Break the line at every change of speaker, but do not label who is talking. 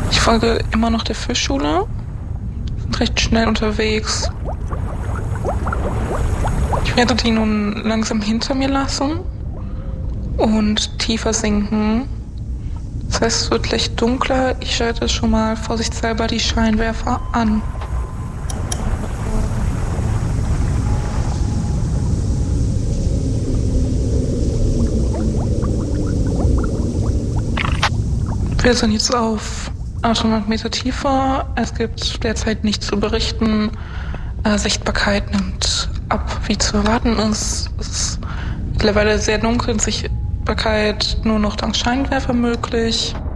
Ich folge immer noch der Fischschule. Sind recht schnell unterwegs. Ich werde die nun langsam hinter mir lassen und tiefer sinken. Das heißt, es wird gleich dunkler. Ich schalte schon mal vorsichtshalber die Scheinwerfer an. Wir sind jetzt auf 800 Meter tiefer. Es gibt derzeit nichts zu berichten. Sichtbarkeit nimmt ab, wie zu erwarten ist. Es ist mittlerweile sehr dunkel, Sichtbarkeit nur noch dank Scheinwerfer möglich.